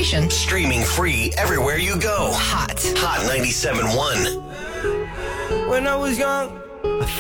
station. Streaming free everywhere you go. Hot. Hot 97.1. When I was young, I